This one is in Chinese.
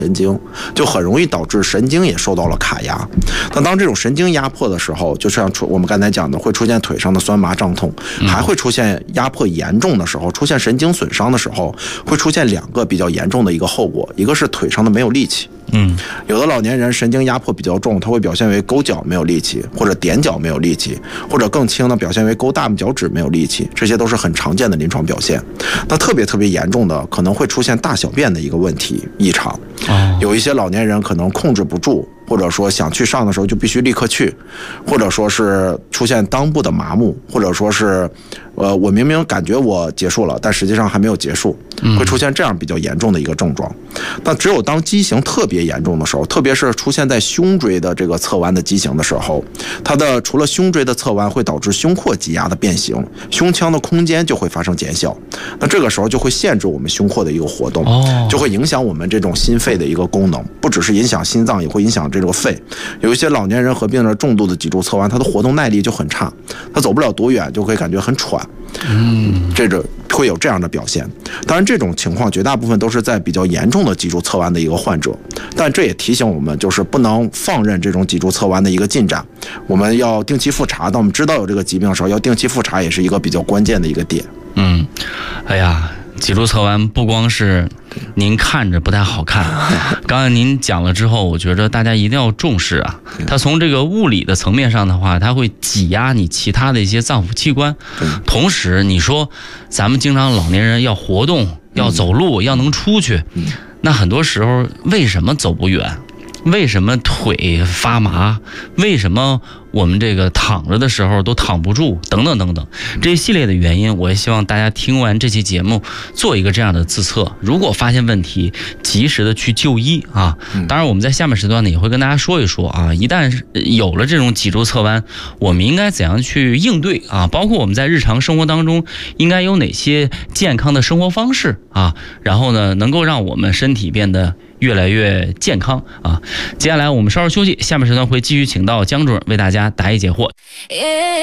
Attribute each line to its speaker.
Speaker 1: 神经，就很容易导致神经也受到了卡压。那当这种神经压迫的时候，就像我们刚才讲的，会出现腿上的酸麻胀痛，还会出现压迫严重的时候，出现神经损伤的时候，会出现2个比较严重的一个后果，一个是腿上的没有力气。有的老年人神经压迫比较重，他会表现为勾脚没有力气，或者踮脚没有力气，或者更轻的表现为勾大拇脚趾没有力气，这些都是很常见的临床表现。那特别严重的可能会出现大小便的一个问题异常，有一些老年人可能控制不住，或者说想去上的时候就必须立刻去，或者说是出现裆部的麻木，或者说是我明明感觉我结束了，但实际上还没有结束，会出现这样比较严重的一个症状。那只有当畸形特别严重的时候，特别是出现在胸椎的这个侧弯的畸形的时候，它的除了胸椎的侧弯会导致胸廓挤压的变形，胸腔的空间就会发生减小，那这个时候就会限制我们胸廓的一个活动，就会影响我们这种心肺的一个功能，不只是影响心脏，也会影响这个肺。有一些老年人合并了重度的脊柱侧弯，他的活动耐力就很差，他走不了多远就会感觉很喘，这个会有这样的表现。当然这种情况绝大部分都是在比较严重的脊柱侧弯的一个患者，但这也提醒我们，就是不能放任这种脊柱侧弯的一个进展，我们要定期复查。当我们知道有这个疾病的时候，要定期复查，也是一个比较关键的一个点。
Speaker 2: 哎呀，脊柱侧弯不光是您看着不太好看，刚才您讲了之后，我觉得大家一定要重视啊。它从这个物理的层面上的话，它会挤压你其他的一些脏腑器官。同时，你说咱们经常老年人要活动、要走路、要能出去，那很多时候为什么走不远？为什么腿发麻？为什么我们这个躺着的时候都躺不住？等等等等，这一系列的原因，我也希望大家听完这期节目做一个这样的自测，如果发现问题，及时的去就医啊。当然，我们在下面时段呢也会跟大家说一说啊，一旦有了这种脊柱侧弯，我们应该怎样去应对啊？包括我们在日常生活当中应该有哪些健康的生活方式啊？然后呢，能够让我们身体变得越来越健康啊！接下来我们稍事休息，下面时段会继续请到江主任为大家答疑解惑。